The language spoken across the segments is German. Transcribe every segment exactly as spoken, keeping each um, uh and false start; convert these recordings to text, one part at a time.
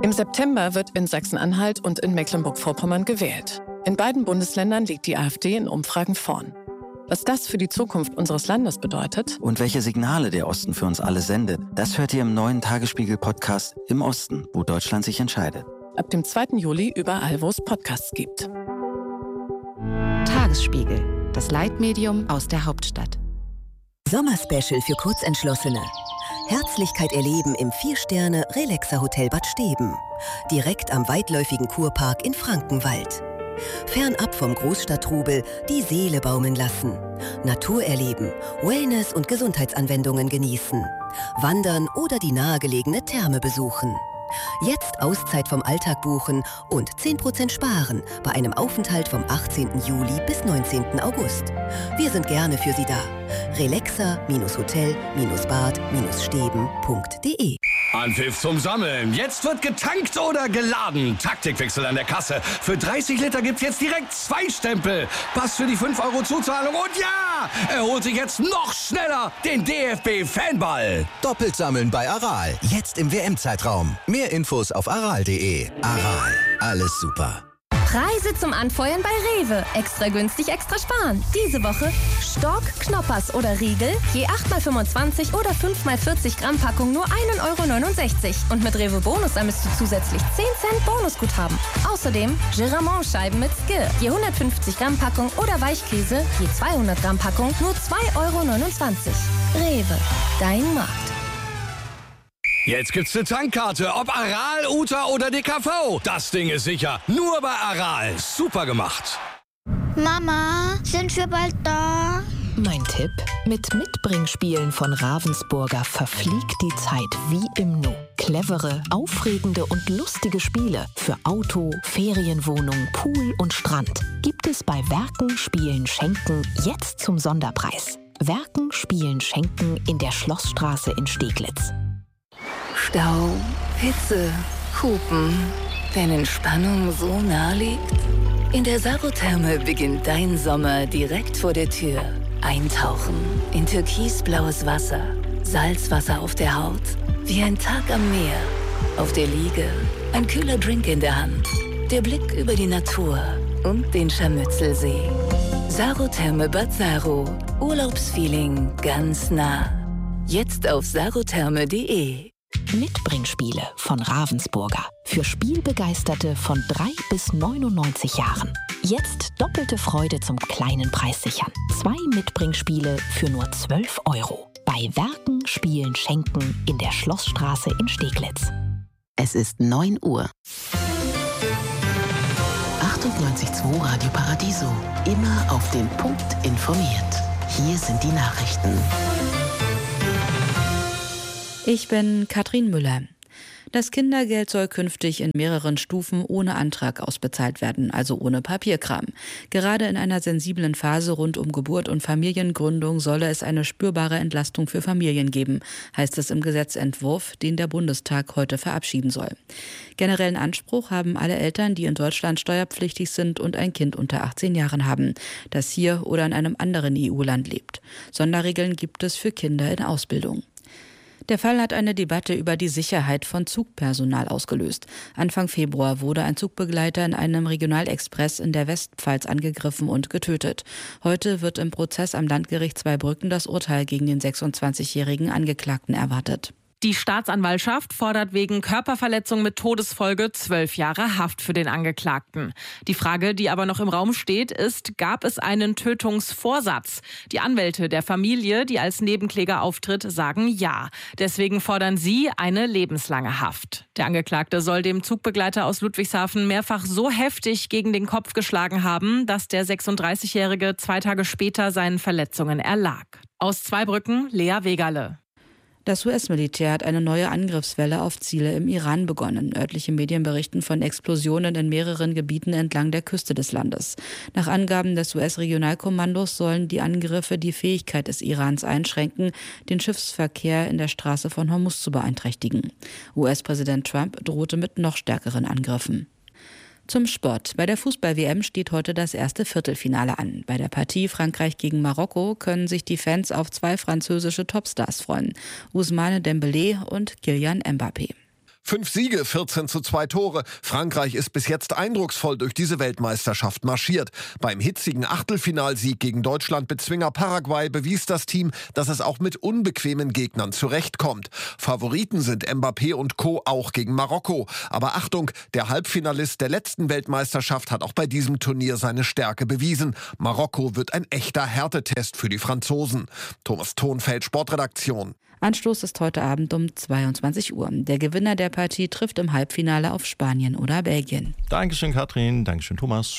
Im September wird in Sachsen-Anhalt und in Mecklenburg-Vorpommern gewählt. In beiden Bundesländern liegt die AfD in Umfragen vorn. Was das für die Zukunft unseres Landes bedeutet und welche Signale der Osten für uns alle sendet, das hört ihr im neuen Tagesspiegel-Podcast Im Osten, wo Deutschland sich entscheidet. Ab dem zweiten Juli überall, wo es Podcasts gibt. Tagesspiegel, das Leitmedium aus der Hauptstadt. Sommerspecial für Kurzentschlossene. Herzlichkeit erleben im Vier-Sterne-Relaxer-Hotel Bad Steben. Direkt am weitläufigen Kurpark in Frankenwald. Fernab vom Großstadttrubel die Seele baumeln lassen. Natur erleben, Wellness- und Gesundheitsanwendungen genießen. Wandern oder die nahegelegene Therme besuchen. Jetzt Auszeit vom Alltag buchen und zehn Prozent sparen bei einem Aufenthalt vom achtzehnten Juli bis neunzehnten August. Wir sind gerne für Sie da. relaxer-hotel-bad-steben punkt de Anpfiff zum Sammeln. Jetzt wird getankt oder geladen. Taktikwechsel an der Kasse. Für dreißig Liter gibt's jetzt direkt zwei Stempel. Pass für die fünf Euro Zuzahlung. Und ja, er holt sich jetzt noch schneller den D F B-Fanball. Doppelt sammeln bei Aral. Jetzt im W M-Zeitraum. Mehr Infos auf aral punkt de. Aral. Alles super. Preise zum Anfeuern bei Rewe. Extra günstig, extra sparen. Diese Woche Stork, Knoppers oder Riegel. Je acht mal fünfundzwanzig oder fünf mal vierzig Gramm Packung nur ein Euro neunundsechzig. Und mit Rewe Bonus sammelst du zusätzlich zehn Cent Bonusguthaben. Außerdem Giramont-Scheiben mit Skill. Je hundertfünfzig Gramm Packung oder Weichkäse. Je zweihundert Gramm Packung nur zwei Euro neunundzwanzig. Rewe. Dein Markt. Jetzt gibt's eine Tankkarte, ob Aral, Uta oder D K V. Das Ding ist sicher, nur bei Aral. Super gemacht. Mama, sind wir bald da? Mein Tipp: Mit Mitbringspielen von Ravensburger verfliegt die Zeit wie im Nu. Clevere, aufregende und lustige Spiele für Auto, Ferienwohnung, Pool und Strand gibt es bei Werken, Spielen, Schenken jetzt zum Sonderpreis. Werken, Spielen, Schenken in der Schlossstraße in Steglitz. Stau, Hitze, Hupen, wenn Entspannung so nah liegt? In der Sarotherme beginnt dein Sommer direkt vor der Tür. Eintauchen in türkisblaues Wasser, Salzwasser auf der Haut, wie ein Tag am Meer. Auf der Liege ein kühler Drink in der Hand, der Blick über die Natur und den Scharmützelsee. Sarotherme Bad Saro, Urlaubsfeeling ganz nah. Jetzt auf sarotherme punkt de. Mitbringspiele von Ravensburger. Für Spielbegeisterte von drei bis neunundneunzig Jahren. Jetzt doppelte Freude zum kleinen Preis sichern. Zwei Mitbringspiele für nur zwölf Euro. Bei Werken, Spielen, Schenken in der Schlossstraße in Steglitz. Es ist neun Uhr. achtundneunzig Komma zwei Radio Paradiso. Immer auf den Punkt informiert. Hier sind die Nachrichten. Ich bin Katrin Müller. Das Kindergeld soll künftig in mehreren Stufen ohne Antrag ausbezahlt werden, also ohne Papierkram. Gerade in einer sensiblen Phase rund um Geburt und Familiengründung solle es eine spürbare Entlastung für Familien geben, heißt es im Gesetzentwurf, den der Bundestag heute verabschieden soll. Generellen Anspruch haben alle Eltern, die in Deutschland steuerpflichtig sind und ein Kind unter achtzehn Jahren haben, das hier oder in einem anderen E U-Land lebt. Sonderregeln gibt es für Kinder in Ausbildung. Der Fall hat eine Debatte über die Sicherheit von Zugpersonal ausgelöst. Anfang Februar wurde ein Zugbegleiter in einem Regionalexpress in der Westpfalz angegriffen und getötet. Heute wird im Prozess am Landgericht Zweibrücken das Urteil gegen den sechsundzwanzigjährigen Angeklagten erwartet. Die Staatsanwaltschaft fordert wegen Körperverletzung mit Todesfolge zwölf Jahre Haft für den Angeklagten. Die Frage, die aber noch im Raum steht, ist, gab es einen Tötungsvorsatz? Die Anwälte der Familie, die als Nebenkläger auftritt, sagen ja. Deswegen fordern sie eine lebenslange Haft. Der Angeklagte soll dem Zugbegleiter aus Ludwigshafen mehrfach so heftig gegen den Kopf geschlagen haben, dass der sechsunddreißigjährige zwei Tage später seinen Verletzungen erlag. Aus Zweibrücken, Lea Wegerle. Das U S-Militär hat eine neue Angriffswelle auf Ziele im Iran begonnen. Örtliche Medien berichten von Explosionen in mehreren Gebieten entlang der Küste des Landes. Nach Angaben des U S-Regionalkommandos sollen die Angriffe die Fähigkeit des Irans einschränken, den Schiffsverkehr in der Straße von Hormuz zu beeinträchtigen. U S-Präsident Trump drohte mit noch stärkeren Angriffen. Zum Sport. Bei der Fußball-W M steht heute das erste Viertelfinale an. Bei der Partie Frankreich gegen Marokko können sich die Fans auf zwei französische Topstars freuen: Ousmane Dembélé und Kylian Mbappé. Fünf Siege, vierzehn zu zwei Tore. Frankreich ist bis jetzt eindrucksvoll durch diese Weltmeisterschaft marschiert. Beim hitzigen Achtelfinalsieg gegen Deutschland-Bezwinger Paraguay bewies das Team, dass es auch mit unbequemen Gegnern zurechtkommt. Favoriten sind Mbappé und Co. auch gegen Marokko. Aber Achtung, der Halbfinalist der letzten Weltmeisterschaft hat auch bei diesem Turnier seine Stärke bewiesen. Marokko wird ein echter Härtetest für die Franzosen. Thomas Thonfeld, Sportredaktion. Anstoß ist heute Abend um zweiundzwanzig Uhr. Der Gewinner der Partie trifft im Halbfinale auf Spanien oder Belgien. Dankeschön, Katrin. Dankeschön, Thomas.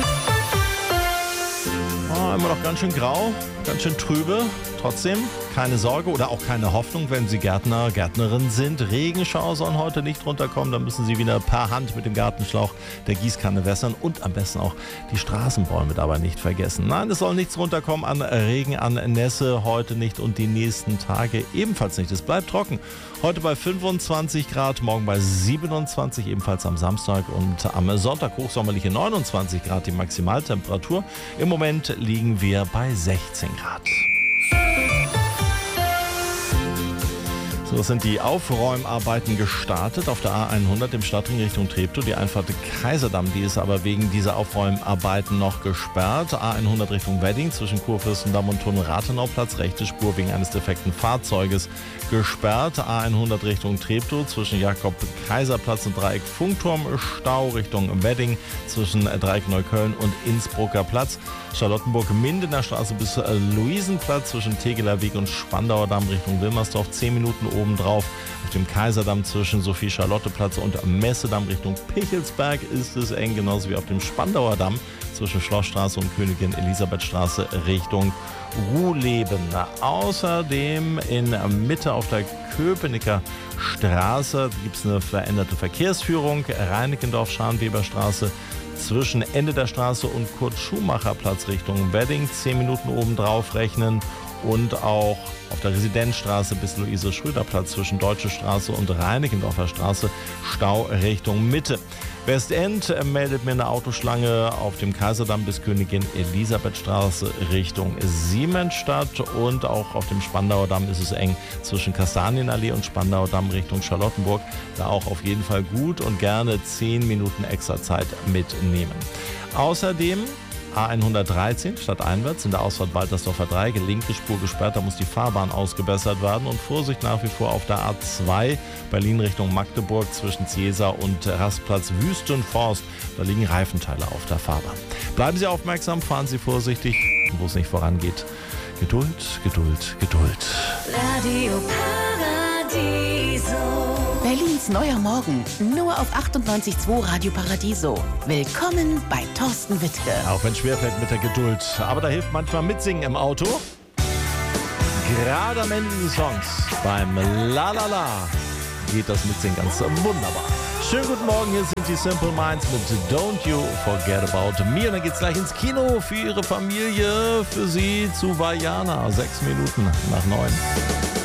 Oh, immer noch ganz schön grau, ganz schön trübe. Trotzdem keine Sorge oder auch keine Hoffnung, wenn Sie Gärtner, Gärtnerin sind. Regenschauer sollen heute nicht runterkommen. Dann müssen Sie wieder per Hand mit dem Gartenschlauch der Gießkanne wässern und am besten auch die Straßenbäume dabei nicht vergessen. Nein, es soll nichts runterkommen an Regen, an Nässe heute nicht und die nächsten Tage ebenfalls nicht. Es bleibt trocken. Heute bei fünfundzwanzig Grad, morgen bei siebenundzwanzig, ebenfalls am Samstag und am Sonntag hochsommerliche neunundzwanzig Grad die Maximaltemperatur. Im Moment liegen wir bei sechzehn Grad. So sind die Aufräumarbeiten gestartet auf der A hundert im Stadtring Richtung Treptow. Die Einfahrt Kaiserdamm, die ist aber wegen dieser Aufräumarbeiten noch gesperrt. A hundert Richtung Wedding zwischen Kurfürstendamm und Tunnel-Rathenauplatz. Rechte Spur wegen eines defekten Fahrzeuges gesperrt. A hundert Richtung Treptow zwischen Jakob-Kaiser-Platz und Dreieck Funkturm. Stau Richtung Wedding zwischen Dreieck Neukölln und Innsbrucker Platz. Charlottenburg-Mindener Straße bis Luisenplatz zwischen Tegeler Weg und Spandauer Damm Richtung Wilmersdorf. zehn Minuten obendrauf. Auf dem Kaiserdamm zwischen Sophie-Charlotte-Platz und Messedamm Richtung Pichelsberg ist es eng, genauso wie auf dem Spandauer Damm zwischen Schlossstraße und Königin Elisabethstraße Richtung Ruhleben. Außerdem in Mitte auf der Köpenicker Straße gibt es eine veränderte Verkehrsführung. Reinickendorf-Scharnweberstraße zwischen Ende der Straße und Kurt-Schumacher-Platz Richtung Wedding. zehn Minuten obendrauf rechnen. Und auch auf der Residenzstraße bis Luise-Schröder-Platz zwischen Deutsche Straße und Reinickendorfer Straße Stau Richtung Mitte. Westend meldet mir eine Autoschlange auf dem Kaiserdamm bis Königin Elisabethstraße Richtung Siemensstadt. Und auch auf dem Spandauer Damm ist es eng zwischen Kastanienallee und Spandauer Damm Richtung Charlottenburg. Da auch auf jeden Fall gut und gerne zehn Minuten extra Zeit mitnehmen. Außerdem A hundertdreizehn stadteinwärts in der Ausfahrt Waltersdorfer Dreieck, linke Spur gesperrt, da muss die Fahrbahn ausgebessert werden und Vorsicht nach wie vor auf der A zwei Berlin Richtung Magdeburg zwischen Ziesa und Rastplatz Wüstenforst, da liegen Reifenteile auf der Fahrbahn. Bleiben Sie aufmerksam, fahren Sie vorsichtig, wo es nicht vorangeht. Geduld, Geduld, Geduld. Radio Paradiso. Berlins neuer Morgen, nur auf achtundneunzig Komma zwei Radio Paradiso. Willkommen bei Thorsten Wittke. Auch wenn es schwerfällt mit der Geduld, aber da hilft manchmal Mitsingen im Auto. Gerade am Ende des Songs beim La La La geht das Mitsingen ganz wunderbar. Schönen guten Morgen, hier sind die Simple Minds mit Don't You Forget About Me. Und dann geht's gleich ins Kino für Ihre Familie, für Sie zu Vaiana. Sechs Minuten nach neun.